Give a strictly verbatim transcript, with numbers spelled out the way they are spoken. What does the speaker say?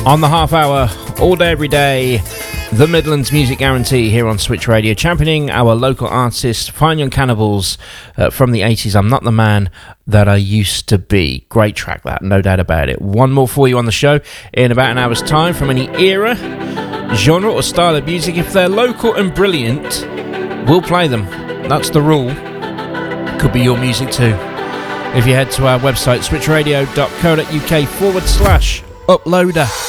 On the half hour, all day, every day, the Midlands Music Guarantee here on Switch Radio, championing our local artists, Fine Young Cannibals uh, from the eighties. I'm Not the Man That I Used to Be. Great track, that, no doubt about it. One more for you on the show in about an hour's time from any era, genre or style of music. If they're local and brilliant, we'll play them. That's the rule. Could be your music too. If you head to our website, switchradio.co.uk forward slash uploader.